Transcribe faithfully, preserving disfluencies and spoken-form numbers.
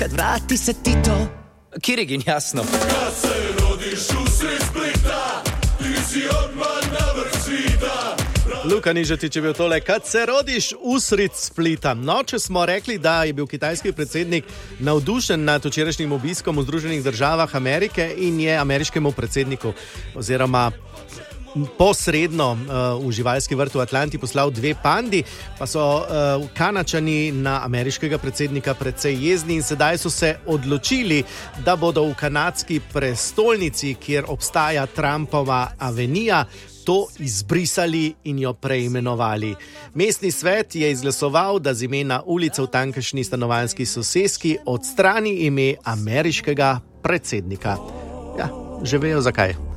Kad vrati se Tito. Kirigin, jasno. Kad se rodiš usred Splita, ti si odmah na vrh svita. Luka Nižetič je bil tole, kad se rodiš usred Splita. No, če smo rekli, da je bil kitajski predsednik navdušen nad včerajšnjim obiskom v Združenih državah Amerike in je ameriškemu predsedniku oziroma posredno uh, v živalski vrt v Atlanti poslal dve pandi, pa so uh, Kanačani na ameriškega predsednika precej jezni in sedaj so se odločili, da bodo v kanadski prestolnici, kjer obstaja Trumpova avenija, to izbrisali in jo preimenovali. Mestni svet je izglasoval, da z imena ulice v tamkajšnji stanovanjski soseski odstrani ime ameriškega predsednika. Ja, že vejo zakaj.